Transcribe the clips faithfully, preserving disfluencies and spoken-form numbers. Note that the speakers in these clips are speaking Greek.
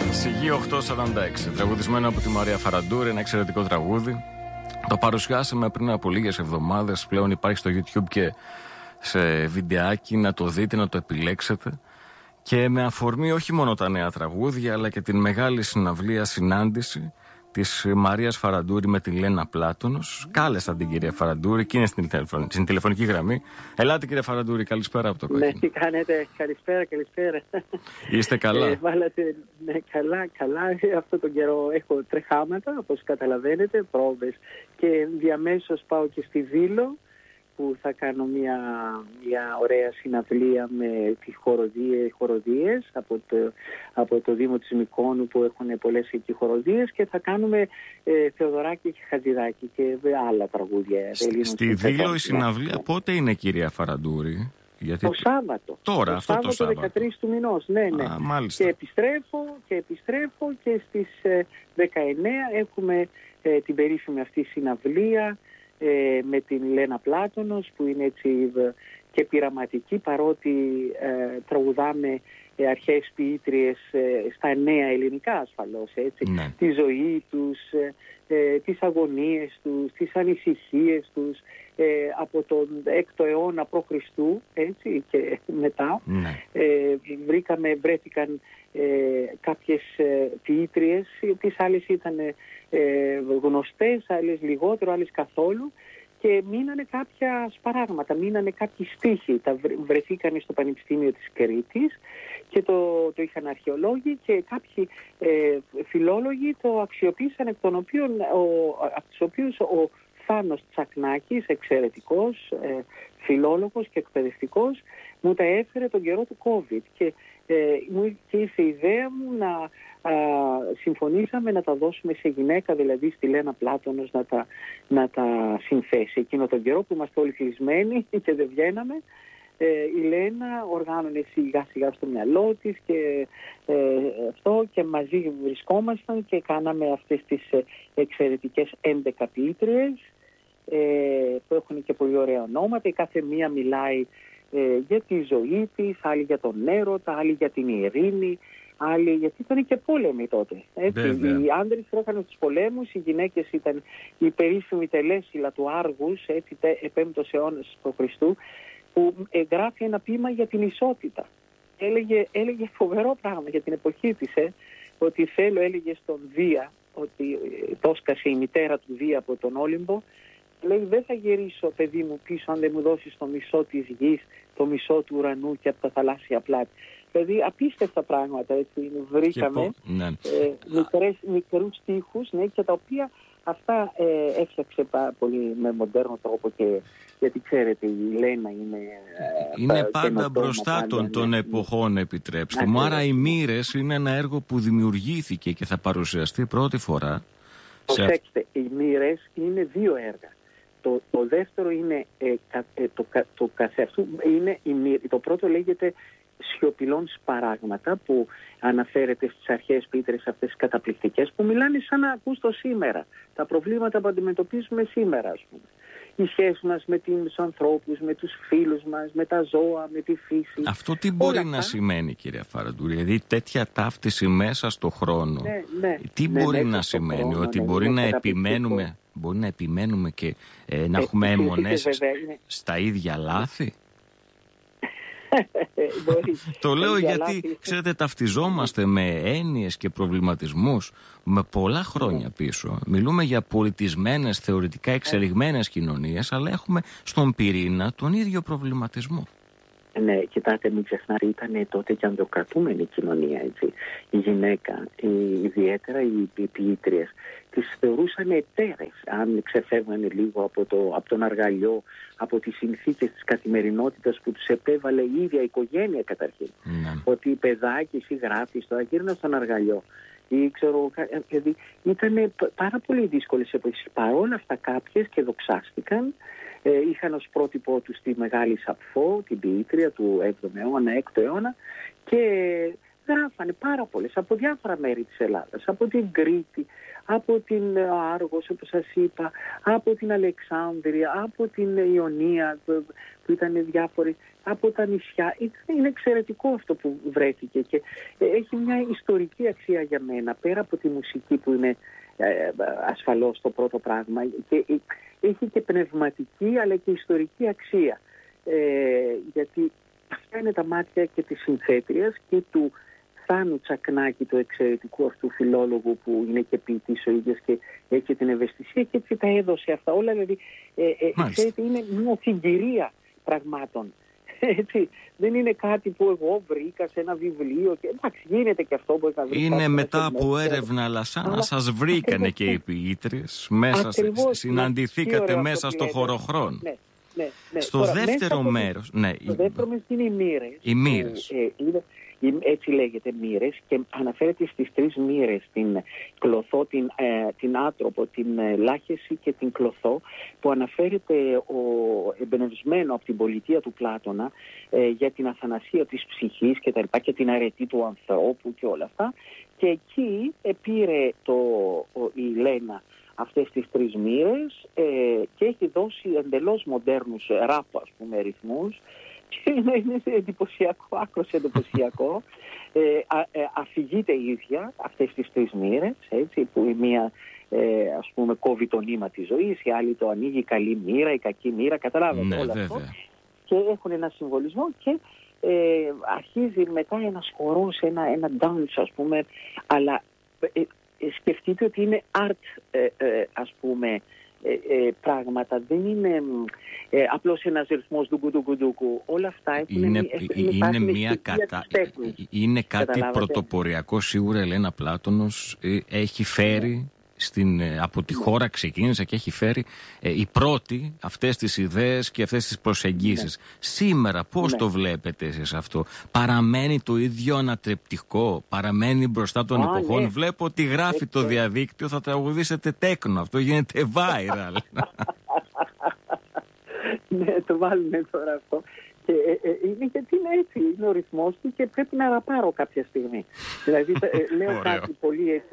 Σιγή οκτώ σαράντα έξι, τραγουδισμένο από τη Μαρία Φαραντούρη, ένα εξαιρετικό τραγούδι. Το παρουσιάσαμε πριν από λίγες εβδομάδες. Πλέον υπάρχει στο YouTube και σε βιντεάκι, να το δείτε, να το επιλέξετε. Και με αφορμή όχι μόνο τα νέα τραγούδια, αλλά και την μεγάλη συναυλία συνάντηση της Μαρίας Φαραντούρη με τη Λένα Πλάτωνος. Κάλεσα την κυρία Φαραντούρη και είναι στην, τηλεφων... στην τηλεφωνική γραμμή. Ελάτε κυρία Φαραντούρη, καλησπέρα από το Κόκκινο. Ναι, τι κάνετε, καλησπέρα, καλησπέρα. Είστε καλά? Ε, βάλατε, ναι, καλά, καλά. Αυτό τον καιρό έχω τρεχάματα, όπως καταλαβαίνετε, πρόβες. Και διαμέσως πάω και στη Δήλο, που θα κάνω μια, μια ωραία συναυλία με τις χοροδίες, χοροδίες από, το, από το Δήμο της Μυκόνου, που έχουν πολλές εκεί χοροδίες, και θα κάνουμε ε, Θεοδωράκη και Χατζηδάκη και άλλα τραγούδια. Στη, στη Δήλο η συναυλία ναι. Πότε είναι, κυρία Φαραντούρη? Γιατί... Το Σάββατο. Τώρα, το αυτό Σάββατο, το Σάββατο. δεκατρείς του μηνός. Ναι, ναι. Α, μάλιστα. Και επιστρέφω και επιστρέφω και στις ε, δεκαεννέα έχουμε ε, την περίφημη αυτή συναυλία ε, με την Λένα Πλάτωνος, που είναι έτσι ε, και πειραματική, παρότι ε, τραγουδάμε ε, αρχαίες ποιήτριες ε, στα νέα ελληνικά ασφαλώς, έτσι, ναι. Τη ζωή τους, ε, ε, τις αγωνίες τους, τις ανησυχίες τους, ε, από τον έκτο αιώνα π.Χ. έτσι και μετά. Ναι. Ε, βρήκαμε, βρέθηκαν ε, κάποιες ε, ποιήτριες, τις άλλες ήταν ε, γνωστές, άλλες λιγότερο, άλλες καθόλου, και μείνανε κάποια σπαράγματα, μείνανε κάποιοι στίχοι. Τα βρεθήκαν στο Πανεπιστήμιο της Κρήτης και το, το είχαν αρχαιολόγοι, και κάποιοι ε, φιλόλογοι το αξιοποίησαν, εκ των οποίων, ο, από τους οποίους ο Θάνος Τσακνάκης, εξαιρετικός ε, φιλόλογος και εκπαιδευτικός, μου τα έφερε τον καιρό του COVID, και ε, μου και ήρθε η ιδέα μου να α, συμφωνήσαμε να τα δώσουμε σε γυναίκα, δηλαδή στη Λένα Πλάτωνος, να τα, να τα συνθέσει. Εκείνο τον καιρό που είμαστε όλοι κλεισμένοι και δεν βγαίναμε, ε, η Λένα οργάνωνε σιγά σιγά στο μυαλό της και ε, αυτό, και μαζί βρισκόμασταν και κάναμε αυτές τις εξαιρετικές έντεκα ποιήτριες, ε, που έχουν και πολύ ωραία ονόματα. Η κάθε μία μιλάει ε, για τη ζωή της, άλλη για τον έρωτα, άλλη για την ειρήνη, άλλοι, γιατί ήταν και πόλεμοι τότε. Έτσι. Οι άντρες τρέχανε στους πολέμους, οι γυναίκες ήταν η περίφημη τελέσιλα του Άργους, έτσι, πέμπτος αιώνας π.Χ., που γράφει ένα ποίημα για την ισότητα. Έλεγε, έλεγε φοβερό πράγμα για την εποχή της, ε, ότι θέλω, έλεγε στον Δία, ότι το έσκασε η μητέρα του Δία από τον Όλυμπο, λέει, δεν θα γυρίσω, παιδί μου, πίσω αν δεν μου δώσεις το μισό της γης, το μισό του ουρανού και από τα θαλάσσια πλάτη. Δηλαδή απίστευτα πράγματα, έτσι, βρήκαμε, ναι. ε, μικρές, μικρούς στίχους, ναι, και τα οποία αυτά ε, έφτιαξε πάρα πολύ με μοντέρνο τρόπο, και γιατί ξέρετε η Λένα είναι... Ε, είναι πάντα μπροστά των, των εποχών, επιτρέψτε μου. Άρα οι Μοίρες είναι ένα έργο που δημιουργήθηκε και θα παρουσιαστεί πρώτη φορά. Προσέξτε, σε... οι Μοίρες είναι δύο έργα. Το, το δεύτερο είναι ε, κα, ε, το, το καθεαυτού, είναι η, το πρώτο λέγεται Σιωπηλών Σπαράγματα, που αναφέρεται στις αρχαίες ποιήτρες αυτές καταπληκτικές, που μιλάνε σαν να ακούς το σήμερα, τα προβλήματα που αντιμετωπίζουμε σήμερα, ας πούμε. Οι σχέσεις μας με τους ανθρώπους, με τους φίλους μας, με τα ζώα, με τη φύση. Αυτό τι μπορεί Όλα να αυτά... σημαίνει, κυρία Φαραντούρη, δηλαδή τέτοια ταύτιση μέσα στο χρόνο, ναι, ναι, τι ναι, μπορεί ναι, να σημαίνει, χρόνο, ότι ναι, μπορεί, ναι, να επιμένουμε, μπορεί να επιμένουμε και ε, να ε, έχουμε αιμονές ναι. στα ίδια λάθη? Μπορεί. Το λέω γιατί, λάθη. ξέρετε, ταυτιζόμαστε με έννοιες και προβληματισμούς με πολλά χρόνια πίσω. Μιλούμε για πολιτισμένες, θεωρητικά εξελιγμένες κοινωνίες, αλλά έχουμε στον πυρήνα τον ίδιο προβληματισμό. Ναι, κοιτάτε, μην ξεχνάτε, ήταν τότε και ανδροκρατούμενη κοινωνία, έτσι. Η γυναίκα, η, ιδιαίτερα οι ποιήτριες, τις θεωρούσαν εταίρες, αν ξεφεύγανε λίγο από, το, από τον αργαλιό, από τις συνθήκες της καθημερινότητας που τους επέβαλε η ίδια η οικογένεια καταρχήν. Ναι. Ότι παιδάκι, εσύ γράφεις, τώρα γύρνα στον αργαλιό. Ή ξέρω, δηλαδή ήταν πάρα πολύ δύσκολες εποχές. Παρόλα αυτά κάποιες, και δοξάστηκαν, ε, είχαν ως πρότυπο τους τη Μεγάλη Σαπφό, την ποιήτρια του έβδομου αιώνα, έκτου αιώνα, και γράφανε πάρα πολλές από διάφορα μέρη της Ελλάδας, από την Κρήτη, από την Άργος, όπως σας είπα, από την Αλεξάνδρεια, από την Ιωνία, που ήταν διάφοροι, από τα νησιά. Είναι εξαιρετικό αυτό που βρέθηκε και έχει μια ιστορική αξία για μένα, πέρα από τη μουσική που είναι ε, ασφαλώς το πρώτο πράγμα, και έχει και πνευματική αλλά και ιστορική αξία, ε, γιατί αυτά είναι τα μάτια και της συνθέτριας και του Θάνου Τσακνάκη, του εξαιρετικού αυτού φιλόλογου που είναι και ποιητής ο ίδιος και έχει την ευαισθησία, και έτσι τα έδωσε αυτά όλα. Δηλαδή, ε, ε, ξέρετε, είναι μια συγκυρία πραγμάτων. Έτσι, δεν είναι κάτι που εγώ βρήκα σε ένα βιβλίο. Και, εντάξει, γίνεται και αυτό που βρει. Είναι μετά από μέσα, έρευνα, αλλά σαν αλλά... να σας βρήκανε και οι ποιήτρες. Μέσα, συναντηθήκατε ναι, μέσα στο χωροχρόνο. Ναι, ναι, ναι. Στο Τώρα, δεύτερο μέρος. Ναι, το δεύτερο μέρος είναι οι μοίρες. Οι μοίρες. Ε, είναι, έτσι λέγεται, μοίρες, και αναφέρεται στις τρεις μοίρες, την κλωθό, την, ε, την άτροπο, την ε, λάχεση και την κλωθό, που αναφέρεται ο εμπνευσμένο από την πολιτεία του Πλάτωνα ε, για την αθανασία της ψυχής και τα λοιπά, και την αρετή του ανθρώπου και όλα αυτά, και εκεί πήρε το, ο, η Λένα αυτές τις τρεις μοίρες ε, και έχει δώσει εντελώς μοντέρνους ραπ, ας πούμε, ρυθμούς. Είναι, είναι εντυπωσιακό, άκρος εντυπωσιακό. ε, α, ε, αφηγείται η ίδια αυτές τις τρεις μοίρες, έτσι, που η μία ε, ας πούμε κόβει το νήμα της ζωής, η άλλη το ανοίγει, η καλή μοίρα, η κακή μοίρα, καταλάβετε, ναι, όλο αυτό. Και έχουν ένα συμβολισμό και ε, αρχίζει μετά ένας χορός, ένα, ένα dance, ας πούμε, αλλά ε, ε, σκεφτείτε ότι είναι art, ε, ε, ας πούμε, Ε, ε, πράγματα, δεν είναι ε, απλώς ένας ρυθμός ντουκου-ντουκου-ντουκου. Όλα αυτά έχουν, είναι, έχουν, είναι, είναι, μια κατα... είναι κάτι Καταλάβατε. Πρωτοποριακό σίγουρα. Ελένα Πλάτωνος ε, έχει φέρει στην, ε, από τη χώρα ξεκίνησε και έχει φέρει ε, η πρώτη αυτές τις ιδέες και αυτές τις προσεγγίσεις. Ναι. Σήμερα πώς ναι. το βλέπετε εσείς αυτό? Παραμένει το ίδιο ανατρεπτικό? Παραμένει μπροστά των Α, εποχών? Ναι. Βλέπω ότι γράφει Έτσι. το διαδίκτυο, θα τραγουδήσετε τέκνο. Αυτό γίνεται viral. Ναι, το βάλουμε τώρα αυτό. Και, ε, ε, είναι γιατί είναι έτσι, είναι ο ρυθμός του και πρέπει να ραπάρω κάποια στιγμή. Δηλαδή ε, λέω κάτι πολύ έτσι,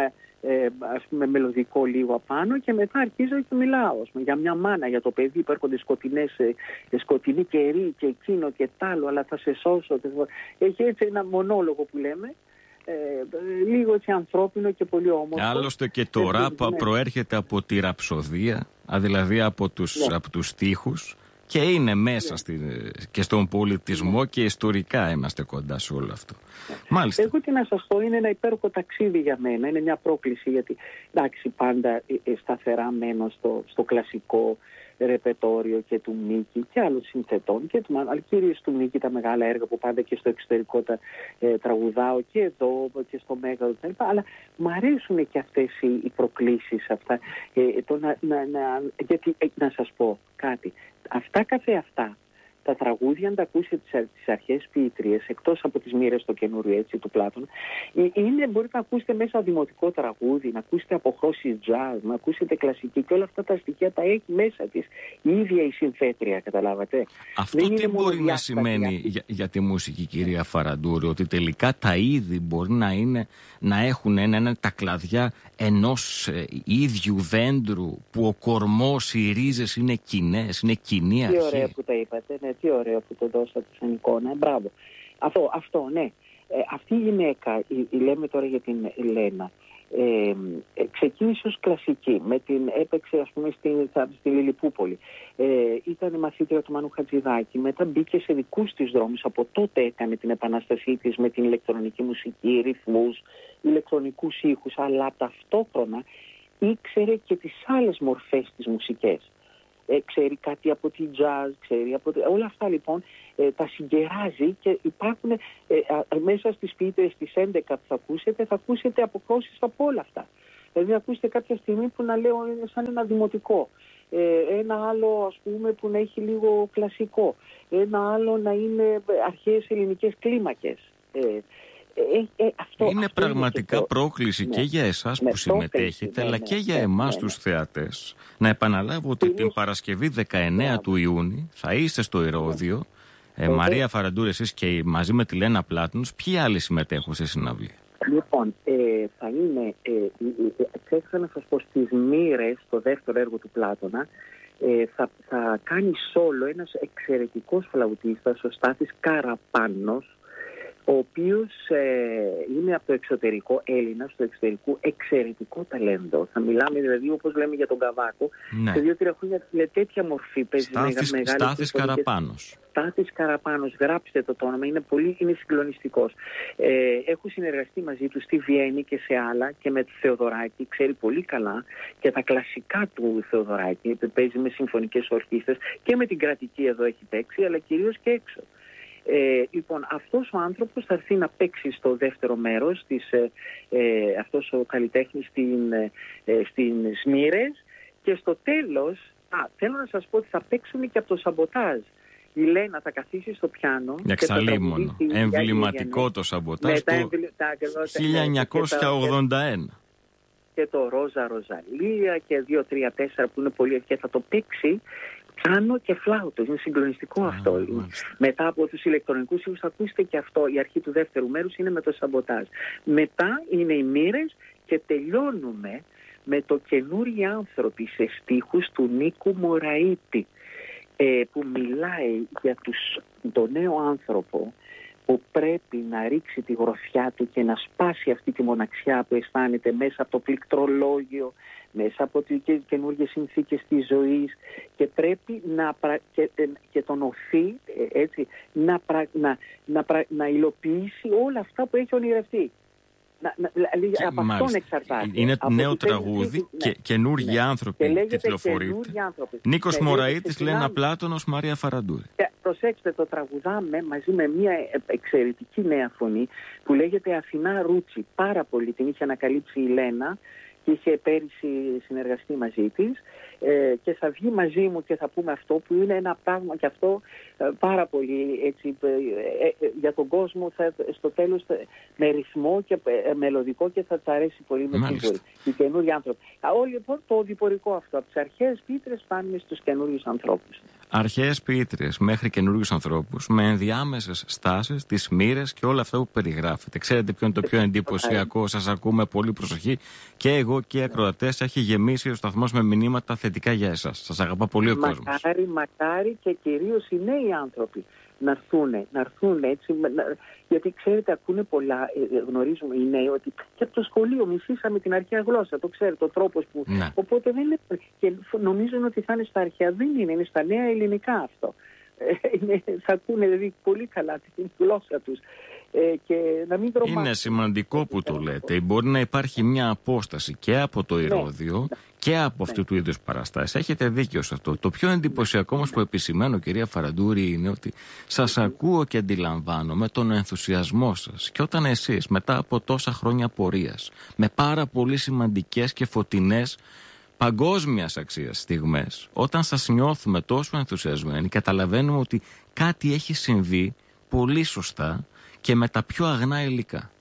ε, ε, ας πούμε μελωδικό λίγο απάνω, και μετά αρχίζω και μιλάω πούμε, για μια μάνα, για το παιδί που έρχονται σκοτεινές, ε, σκοτεινή καιρή και εκείνο και τ' άλλο, αλλά θα σε σώσω. Έχει έτσι ένα μονόλογο που λέμε, ε, λίγο έτσι ανθρώπινο και πολύ όμορφο. Άλλωστε και το ραπ ναι. προέρχεται από τη ραψοδία, δηλαδή από τους, ναι. από τους στίχους. Και είναι μέσα yeah. στη, και στον πολιτισμό yeah. και ιστορικά είμαστε κοντά σε όλο αυτό. Yeah. Μάλιστα. Εγώ τι να σας πω, είναι ένα υπέροχο ταξίδι για μένα, είναι μια πρόκληση, γιατί εντάξει πάντα ε, ε, σταθερά μένω στο, στο κλασικό ρεπετόριο και του Μίκη και άλλων συνθετών, και του, αλλά κυρίως του Μίκη, τα μεγάλα έργα που πάντα και στο εξωτερικό τα ε, τραγουδάω και εδώ και στο Μέγαρο κτλ. Αλλά μου αρέσουν και αυτές οι, οι προκλήσεις αυτά. Ε, το να, να, να, γιατί ε, να σας πω κάτι. Αυτά καθε αυτά, τα τραγούδια, αν τα ακούσετε τις αρχές ποιήτριες, εκτός από τις μοίρες το καινούριο έτσι του Πλάτωνα, είναι, μπορείτε να ακούσετε μέσα δημοτικό τραγούδι, να ακούσετε αποχρώσεις jazz, να ακούσετε κλασική, και όλα αυτά τα στοιχεία τα έχει μέσα της η ίδια η συνθέτρια, καταλάβατε. Αυτό δεν τι μπορεί να σημαίνει για, για τη μουσική, κυρία Φαραντούρη, ότι τελικά τα είδη μπορεί να, είναι, να έχουν ένα, ένα, τα κλαδιά ενός ε, ίδιου δέντρου, που ο κορμός, οι ρίζες είναι κοινές, είναι κοινή αρχή. Τι ωραία που τα είπατε, ναι, τι ωραίο που το δώσατε σαν εικόνα, μπράβο. Αυτό, αυτό ναι. Ε, αυτή η γυναίκα, η, η, λέμε τώρα για την Λένα, ε, ε, ξεκίνησε ως κλασική, με την έπαιξε ας πούμε στη, στη Λιλιπούπολη, ε, ήταν μαθήτρια του Μάνου Χατζηδάκη, μετά μπήκε σε δικούς της δρόμους, από τότε έκανε την επανάστασή της με την ηλεκτρονική μουσική, ρυθμούς, ηλεκτρονικούς ήχους, αλλά ταυτόχρονα ήξερε και τις άλλες μορφές της μουσικές. Ε, ξέρει κάτι από τη jazz, ξέρει από τη... όλα αυτά λοιπόν ε, τα συγκεράζει, και υπάρχουν ε, ε, μέσα στις ποιήτρες τις έντεκα που θα ακούσετε, θα ακούσετε αποκρούσεις από όλα αυτά. Δηλαδή ακούσετε κάποια στιγμή που να λέω είναι σαν ένα δημοτικό, ε, ένα άλλο ας πούμε που να έχει λίγο κλασικό, ένα άλλο να είναι αρχαίες ελληνικές κλίμακες. Ε, Ε, ε, αυτό, είναι αυτό πραγματικά είναι το... πρόκληση ναι. και για εσάς ναι, που συμμετέχετε, ναι, αλλά ναι, και για ναι, εμάς ναι, τους ναι. θεατές. Να επαναλάβω ότι την Παρασκευή δεκαεννέα του Ιούνιου θα είστε στο Ηρώδειο, ναι. ε, Μαρία Φαραντούρη, εσείς και μαζί με τη Λένα Πλάτωνος. Ποιοι άλλοι συμμετέχουν στη συναυλία? Λοιπόν, ε, θα είναι, ε, ε, ε, ε, να σας πω, στις μοίρες, το δεύτερο έργο του Πλάτωνα, ε, θα, θα κάνει σόλο ένας εξαιρετικός φλαουτίστας, ο Στάθης Καραπάνος, ο οποίος ε, είναι από το εξωτερικό, Έλληνας, στο εξωτερικό, εξαιρετικό ταλέντο. Θα μιλάμε δηλαδή, όπως λέμε για τον Καβάκο, ναι. σε δύο-τρία χρόνια με τέτοια μορφή παίζει. Στάθης, μεγάλη Στάθης Καραπάνος. Στάθης Καραπάνος, γράψτε το, το όνομα, είναι, πολύ, είναι συγκλονιστικός. Ε, έχω συνεργαστεί μαζί του στη Βιέννη και σε άλλα και με τη Θεοδωράκη, ξέρει πολύ καλά και τα κλασικά του Θεοδωράκη, παίζει με συμφωνικές ορχήστρες και με την κρατική εδώ έχει παίξει, αλλά κυρίως και έξω. Ε, λοιπόν, αυτός ο άνθρωπος θα έρθει να παίξει στο δεύτερο μέρος, της, ε, ε, αυτός ο καλλιτέχνης στην, ε, στην Σμύρες, και στο τέλος, α, θέλω να σας πω ότι θα παίξουμε και από το Σαμποτάζ. Η Λένα θα καθίσει στο πιάνο. Εξαλείμονο. Εμβληματικό το Σαμποτάζ του χίλια εννιακόσια ογδόντα ένα. Και το Ρόζα Ροζαλία και δύο, τρία, τέσσερα που είναι πολύ ευχέ, θα το παίξει πιάνο και φλάουτος. Είναι συγκλονιστικό ah, αυτό. Μάλιστα. Μετά από τους ηλεκτρονικούς ήχους θα ακούσετε και αυτό. Η αρχή του δεύτερου μέρους είναι με το Σαμποτάζ. Μετά είναι οι Μοίρες και τελειώνουμε με το Καινούριοι άνθρωποι σε στίχους του Νίκου Μωραήτη, ε, που μιλάει για τους, τον νέο άνθρωπο που πρέπει να ρίξει τη γροθιά του και να σπάσει αυτή τη μοναξιά που αισθάνεται μέσα από το πληκτρολόγιο, μέσα από τις καινούργιες συνθήκες της ζωής, και πρέπει να, και, και τον οθεί έτσι, να, να, να, να υλοποιήσει όλα αυτά που έχει ονειρευτεί. Να, να, δηλαδή, από αυτόν εξαρτάται. Είναι από νέο τραγούδι ναι. και καινούργιοι ναι. άνθρωποι κυκλοφορείται. Νίκος Μωραήτης, Λένα Πλάτωνος, Μαρία Φαραντούρη. Και προσέξτε, το τραγουδάμε μαζί με μια εξαιρετική νέα φωνή που λέγεται Αθηνά Ρούτσι. Πάρα πολύ την είχε ανακαλύψει η Λένα και είχε πέρυσι συνεργαστεί μαζί της, ε, και θα βγει μαζί μου και θα πούμε αυτό που είναι ένα πράγμα και αυτό ε, πάρα πολύ έτσι, ε, ε, για τον κόσμο θα, στο τέλος με ρυθμό και ε, μελωδικό, και θα του αρέσει πολύ με σίγουρη. Οι καινούριοι άνθρωποι. Όλοι λοιπόν το διπορικό αυτό, από τις αρχαίες ποιήτρες φτάνουμε στους καινούριους ανθρώπους. Αρχαίες ποιήτρες μέχρι καινούριους ανθρώπους, με ενδιάμεσες στάσεις, τις μοίρες και όλα αυτά που περιγράφετε. Ξέρετε ποιο είναι το πιο εντυπωσιακό? Σας ακούμε πολύ προσοχή και εγώ και οι ακροατές. Έχει γεμίσει ο σταθμός με μηνύματα θετικά για εσάς. Σας αγαπά πολύ ο μακάρι, κόσμος. Μακάρι, μακάρι και κυρίως οι νέοι άνθρωποι να έρθουν, να έρθουν έτσι, να, γιατί ξέρετε ακούνε πολλά, ε, γνωρίζουμε οι νέοι ότι και από το σχολείο μισήσαμε την αρχαία γλώσσα, το ξέρετε, ο τρόπος που, ναι. οπότε δεν είναι, και νομίζουν ότι θα είναι στα αρχαία, δεν είναι, είναι στα νέα ελληνικά αυτό. Ε, είναι, θα ακούνε δηλαδή πολύ καλά την γλώσσα τους. Ε, και να μην είναι σημαντικό που το λέτε. Μπορεί να υπάρχει μια απόσταση και από το ηρώδιο ναι, και από ναι. αυτού του είδους παραστάσεις. Έχετε δίκιο σε αυτό. Το πιο εντυπωσιακό όμως που επισημαίνω, κυρία Φαραντούρη, είναι ότι σας mm. ακούω και αντιλαμβάνομαι τον ενθουσιασμό σας. Και όταν εσείς μετά από τόσα χρόνια πορείας, με πάρα πολύ σημαντικές και φωτεινές παγκόσμιας αξίας στιγμές, όταν σας νιώθουμε τόσο ενθουσιασμένοι, καταλαβαίνουμε ότι κάτι έχει συμβεί πολύ σωστά και με τα πιο αγνά υλικά.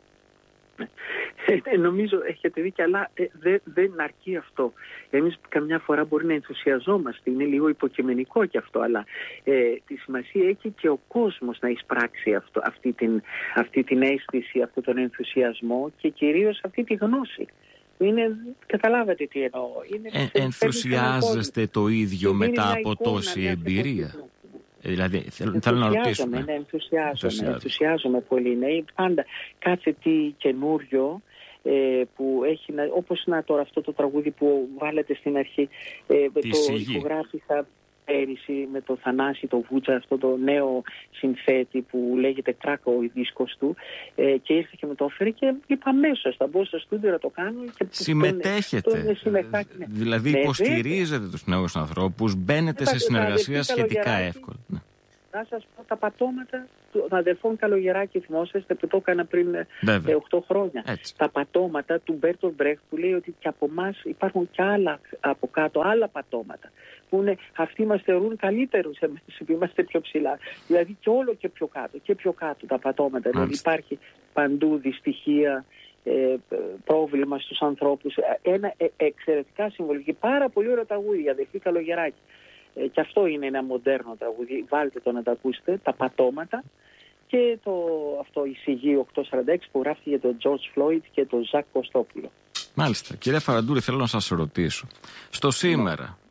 Ε, νομίζω έχετε δίκιο, αλλά ε, δεν, δεν αρκεί αυτό. Εμείς καμιά φορά μπορεί να ενθουσιαζόμαστε, είναι λίγο υποκειμενικό και αυτό, αλλά ε, τη σημασία έχει και ο κόσμος να εισπράξει αυτό, αυτή, την, αυτή την αίσθηση, αυτόν τον ενθουσιασμό και κυρίως αυτή τη γνώση. Είναι, καταλάβατε τι εννοώ. Είναι, ε, ενθουσιάζεστε το ίδιο μετά από τόση εμπειρία? Δηλαδή, θέλω, θέλω να ρωτήσουμε. Ναι, ενθουσιάζομαι, ενθουσιάζομαι πολύ. Ναι, πάντα κάθε τι καινούριο ε, που έχει, όπως να τώρα αυτό το τραγούδι που βάλετε στην αρχή, ε, το ηχογράφησα πέρυσι με το Θανάση, το Βούτσα, αυτό το νέο συνθέτη που λέγεται Κράκο, ο δίσκος του, ε, και ήρθε και με το έφερε και είπα αμέσως θα μπω στο στούντιο να το κάνω. Και συμμετέχετε, τον, τον, ναι. δηλαδή ναι, υποστηρίζετε ναι. τους νέους ανθρώπους, μπαίνετε σε συνεργασία σχετικά εύκολα. Ναι. Να σας πω τα πατώματα των αδερφών Καλογεράκη, θυμόσαστε που το έκανα πριν ε, οκτώ χρόνια. Έτσι. Τα πατώματα του Μπέρτολ Μπρέχτ που λέει ότι και από εμάς υπάρχουν και άλλα από κάτω, άλλα πατώματα. Που είναι, αυτοί μας θεωρούν καλύτερους εμείς που είμαστε πιο ψηλά. Δηλαδή και όλο και πιο κάτω, και πιο κάτω τα πατώματα. Δηλαδή υπάρχει παντού δυστυχία, ε, πρόβλημα στους ανθρώπους. Ένα ε, εξαιρετικά συμβολικό, πάρα πολύ ωραίο τραγούδι για αδερφή Καλογεράκη. Ε, και αυτό είναι ένα μοντέρνο τραγούδι. Βάλτε το να τα ακούσετε, τα πατώματα. Και το, αυτό η Σιγή οκτακόσια σαράντα έξι που γράφτηκε για τον George Floyd και τον Ζακ Κωστόπουλο. Μάλιστα. Κυρία Φαραντούρη, θέλω να σας ρωτήσω. Στο σήμερα,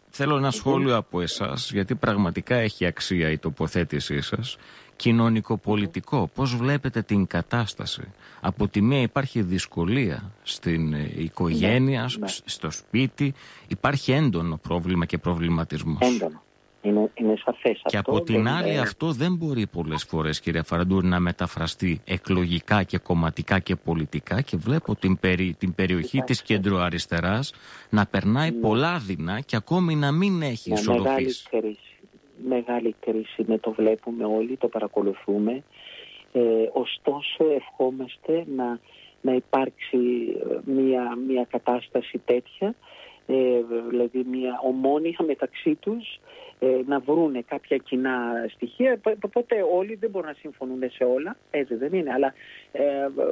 θέλω ένα σχόλιο από εσάς, γιατί πραγματικά έχει αξία η τοποθέτησή σας. Κοινωνικοπολιτικό, πώς βλέπετε την κατάσταση? Από τη μία υπάρχει δυσκολία στην οικογένεια, ναι, ναι. στο σπίτι, υπάρχει έντονο πρόβλημα και προβληματισμός. Έντονο. Είναι, είναι σαφές και αυτό. από την δεν άλλη είναι... αυτό δεν μπορεί πολλές φορές, κύριε Φαραντούρη, να μεταφραστεί εκλογικά και κομματικά και πολιτικά, και βλέπω την, περι, την περιοχή Υπάρχει. της κεντροαριστεράς να περνάει ναι. πολλά δεινά και ακόμη να μην έχει ναι, ισορροπήσει. Μεγάλη κρίση. Μεγάλη κρίση, ναι, το βλέπουμε όλοι, το παρακολουθούμε. Ε, ωστόσο ευχόμαστε να, να υπάρξει μια, μια κατάσταση τέτοια, ε, δηλαδή μια ομόνοια μεταξύ τους, ε, να βρούνε κάποια κοινά στοιχεία. Οπότε όλοι δεν μπορούν να συμφωνούν σε όλα, έτσι δεν είναι, αλλά ε,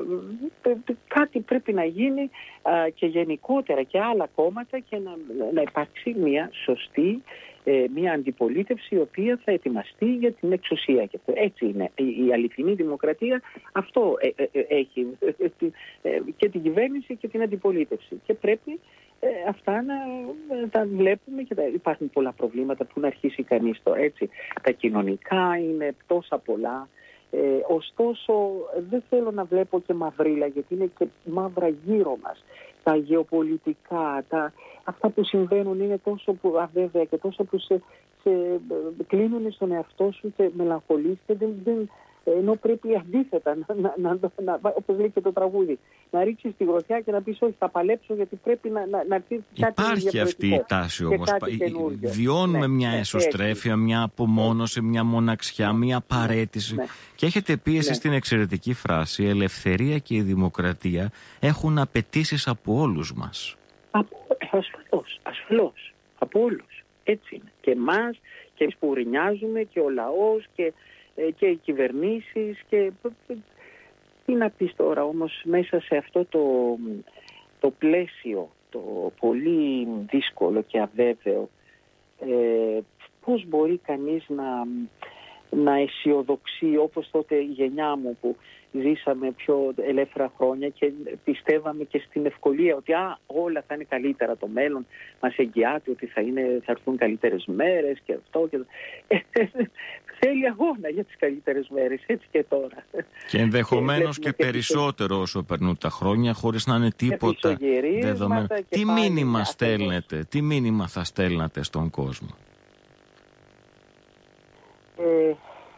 ε, κάτι πρέπει να γίνει ε, και γενικότερα και άλλα κόμματα, και να, να υπάρξει μια σωστή, ε, μια αντιπολίτευση η οποία θα ετοιμαστεί για την εξουσία. Και έτσι είναι η, η αληθινή δημοκρατία, αυτό ε, ε, ε, έχει ε, και την κυβέρνηση και την αντιπολίτευση, και πρέπει Ε, αυτά να τα βλέπουμε, και τα, υπάρχουν πολλά προβλήματα που να αρχίσει κανείς τώρα, έτσι. Τα κοινωνικά είναι τόσα πολλά. Ε, ωστόσο δεν θέλω να βλέπω και μαυρίλα, γιατί είναι και μαύρα γύρω μας. Τα γεωπολιτικά, τα, αυτά που συμβαίνουν είναι τόσο που, αβέβαια και τόσο που σε, σε κλείνουν στον εαυτό σου και μελαγχολείς, και δεν, δεν, ενώ πρέπει αντίθετα, να, να, να, να, όπως λέει και το τραγούδι, να ρίξεις τη γροθιά και να πεις όχι, θα παλέψω, γιατί πρέπει να, να, να έρθει κάτι. Υπάρχει αυτή η τάση όμως. Βιώνουμε ναι, μια ναι, εσωστρέφεια, έτσι. Μια απομόνωση, μια μοναξιά, μια παρέτηση. Ναι. Και έχετε πει εσείς ναι. την εξαιρετική φράση, η ελευθερία και η δημοκρατία έχουν απαιτήσεις από όλους μας. Από, ασφαλώς, ασφαλώς, από όλους. Έτσι είναι. Και εμάς, και εμείς που ουρηνιάζουμε, και ο λαός, και και οι κυβερνήσεις, και τι να πεις τώρα όμως μέσα σε αυτό το, το πλαίσιο το πολύ δύσκολο και αβέβαιο, ε, πώς μπορεί κανείς να, να αισιοδοξεί, όπως τότε η γενιά μου που ζήσαμε πιο ελεύθερα χρόνια και πιστεύαμε και στην ευκολία ότι α, όλα θα είναι καλύτερα, το μέλλον μας εγγυάται ότι θα, είναι, θα έρθουν καλύτερες μέρες και αυτό και... Θέλει αγώνα για τις καλύτερες μέρες, έτσι και τώρα. Και ενδεχομένως και, και περισσότερο όσο περνούν τα χρόνια, χωρίς να είναι τίποτα δεδομένο. Τι μήνυμα στέλνετε, τι μήνυμα θα στέλνατε στον κόσμο? Ε,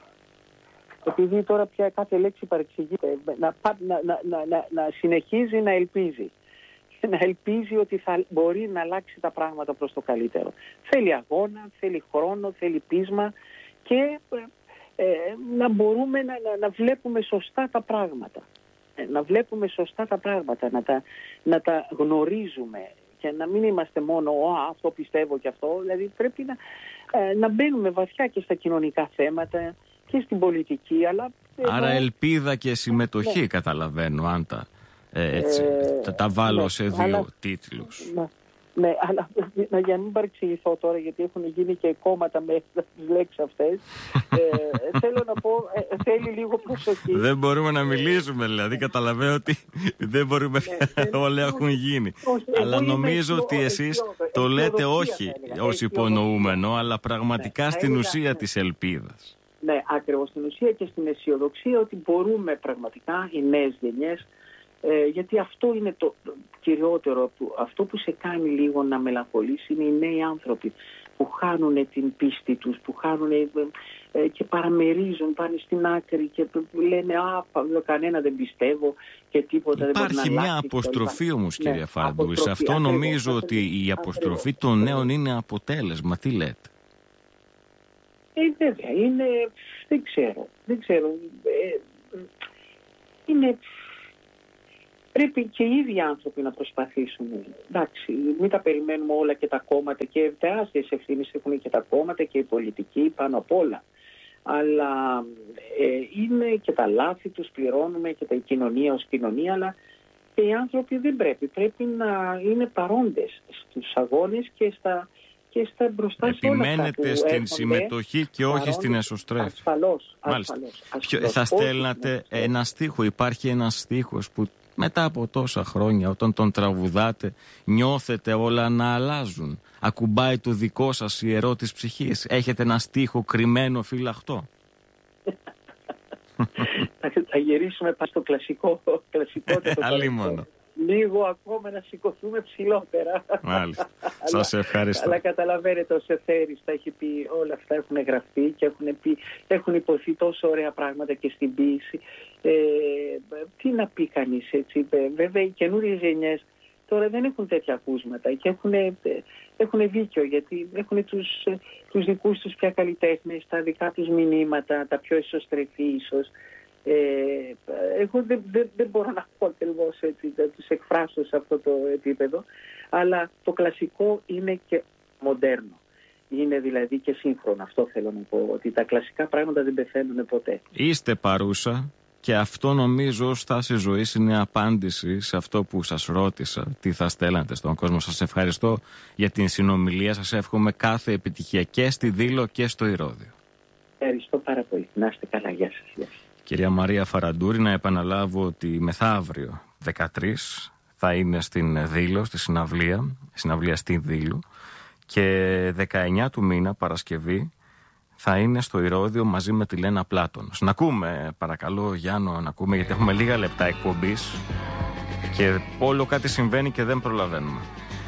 επειδή τώρα πια κάθε λέξη παρεξηγείται, να, να, να, να, να συνεχίζει να ελπίζει. Να ελπίζει ότι θα μπορεί να αλλάξει τα πράγματα προς το καλύτερο. Θέλει αγώνα, θέλει χρόνο, θέλει πείσμα, και ε, να μπορούμε να, να, να βλέπουμε σωστά τα πράγματα. Ε, να βλέπουμε σωστά τα πράγματα, να τα, να τα γνωρίζουμε, και να μην είμαστε μόνο αυτό πιστεύω και αυτό. Δηλαδή πρέπει να, ε, να μπαίνουμε βαθιά και στα κοινωνικά θέματα και στην πολιτική. Αλλά, άρα ε, ελπίδα και συμμετοχή, ναι. Καταλαβαίνω, αν τα, ε, έτσι, ε, τα, τα βάλω ναι, σε δύο αλλά, τίτλους. Ναι. Ναι, αλλά για να μην παρεξηγηθώ τώρα, γιατί έχουν γίνει και κόμματα με τις λέξεις αυτές, ε, θέλω να πω, ε, θέλει λίγο προσοχή. Δεν μπορούμε να μιλήσουμε, δηλαδή, καταλαβαίνω ότι δεν μπορούμε πια, όλα έχουν γίνει. Αλλά νομίζω ότι εσείς το λέτε όχι ως υπονοούμενο, αλλά πραγματικά στην ουσία της ελπίδας. Ναι, ακριβώς, στην ουσία και στην αισιοδοξία ότι μπορούμε πραγματικά οι νέες γενιές, Ε, γιατί αυτό είναι το, το κυριότερο, που, αυτό που σε κάνει λίγο να μελαγχολείς είναι οι νέοι άνθρωποι που χάνουν την πίστη τους, που χάνουν ε, ε, και παραμερίζουν, πάνε στην άκρη και λένε α, κανένα δεν πιστεύω και τίποτα. Υπάρχει δεν μπορεί να μια αλλάξει, αποστροφή όμως, ναι, κύριε Φαραντούρη. Σε αυτό ακριβώς, νομίζω ακριβώς, ότι η αποστροφή ακριβώς, των νέων είναι αποτέλεσμα. Τι λέτε? Ε, βέβαια, είναι, δεν ξέρω, δεν ξέρω, ε, είναι... Πρέπει και οι ίδιοι άνθρωποι να προσπαθήσουν. Εντάξει, μην τα περιμένουμε όλα και τα κόμματα, και τεράστιες ευθύνες έχουν και τα κόμματα και οι πολιτικοί πάνω απ' όλα. Αλλά ε, είναι και τα λάθη τους πληρώνουμε, και τα κοινωνία ως κοινωνία, αλλά και οι άνθρωποι δεν πρέπει. Πρέπει να είναι παρόντες στους αγώνες και στα, και στα μπροστά σε όλα αυτά που επιμένετε στην έρχονται, συμμετοχή και όχι παρόντες, στην εσωστρέφεια. Ασφαλώς, ασφαλώς, ασφαλώς. Θα στέλνατε ένα στίχο, υπάρχει ένας στίχος που μετά από τόσα χρόνια, όταν τον τραγουδάτε, νιώθετε όλα να αλλάζουν? Ακουμπάει το δικό σας ιερό της ψυχής? Έχετε ένα στίχο κρυμμένο φυλαχτό? Θα γυρίσουμε πάνω στο κλασικό, κλασικό Αλίμονο. Λίγο ακόμα να σηκωθούμε ψηλότερα. Μάλιστα. Σας ευχαριστώ. Αλλά καταλαβαίνετε, ο Σεφέρης τα έχει πει, όλα αυτά έχουν γραφτεί και έχουν, πει, έχουν υποθεί τόσο ωραία πράγματα και στην ποίηση. Ε, τι να πει κανείς, έτσι. Βέβαια οι καινούριες γενιές τώρα δεν έχουν τέτοια ακούσματα και έχουν, έχουν δίκιο, γιατί έχουν τους, τους δικούς τους πια καλλιτέχνες, τα δικά τους μηνύματα, τα πιο εσωστρεφή ίσως. Ε, εγώ δεν, δεν, δεν μπορώ να πω ακριβώς έτσι, να τους εκφράσω σε αυτό το επίπεδο, αλλά το κλασικό είναι και μοντέρνο. Είναι δηλαδή και σύγχρονο, αυτό θέλω να πω, ότι τα κλασικά πράγματα δεν πεθαίνουν ποτέ. Είστε παρούσα και αυτό νομίζω ως στάση ζωής είναι απάντηση σε αυτό που σας ρώτησα, τι θα στέλνατε στον κόσμο. Σας ευχαριστώ για την συνομιλία, σας εύχομαι κάθε επιτυχία και στη Δήλο και στο Ηρώδειο. Ευχαριστώ πάρα πολύ. Να είστε καλά. Γεια σας. Γεια σας. Κυρία Μαρία Φαραντούρη, να επαναλάβω ότι μεθαύριο δεκατρείς θα είναι στην Δήλο, στη συναυλία, συναυλία στην Δήλο, και δεκαεννιά του μήνα, Παρασκευή, θα είναι στο Ηρώδειο μαζί με τη Λένα Πλάτωνος. Να ακούμε, παρακαλώ Γιάννο, να ακούμε, γιατί έχουμε λίγα λεπτά εκπομπής και όλο κάτι συμβαίνει και δεν προλαβαίνουμε.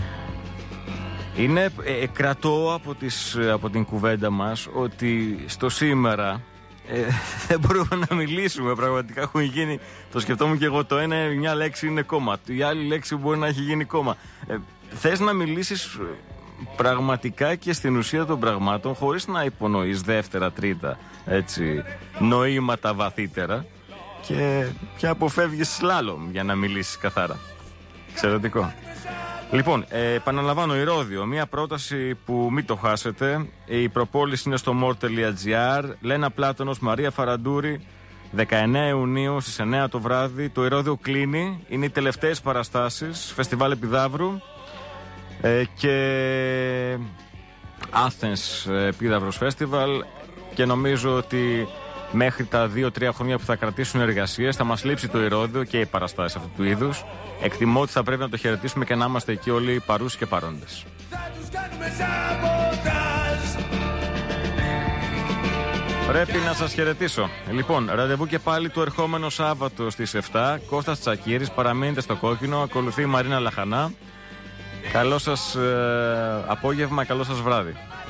Είναι, ε, κρατώ από, τις, από την κουβέντα μας ότι στο σήμερα ε, δεν μπορούμε να μιλήσουμε. Πραγματικά έχουν γίνει, το σκεφτόμουν και εγώ, το ένα, μια λέξη είναι κόμμα, η άλλη λέξη μπορεί να έχει γίνει κόμμα. Ε, θες να μιλήσεις πραγματικά και στην ουσία των πραγμάτων, χωρίς να υπονοείς δεύτερα, τρίτα, έτσι, νοήματα βαθύτερα, και πια αποφεύγεις σλάλομ για να μιλήσεις καθαρά. Εξαιρετικό. Λοιπόν, ε, επαναλαμβάνω, Ηρώδειο, μια πρόταση που μην το χάσετε. Η προπόληση είναι στο more τελεία gr. Λένα Πλάτωνος, Μαρία Φαραντούρη, δεκαεννέα Ιουνίου στις εννέα το βράδυ. Το Ηρώδειο κλείνει, είναι οι τελευταίες παραστάσεις, φεστιβάλ Επιδαύρου ε, και Athens Επίδαυρος Festival, και νομίζω ότι μέχρι τα δύο τρία χρόνια που θα κρατήσουν εργασίες θα μας λείψει το Ηρώδειο και οι παραστάσεις αυτού του είδους. Εκτιμώ ότι θα πρέπει να το χαιρετήσουμε και να είμαστε εκεί όλοι παρούσοι και παρόντες. Πρέπει να σας χαιρετήσω. Λοιπόν, ραντεβού και πάλι το ερχόμενο Σάββατο στις επτά. Κώστας Τσακίρης, παραμείνετε στο κόκκινο. Ακολουθεί η Μαρίνα Λαχανά. Καλό σας ε, απόγευμα, καλό σας βράδυ.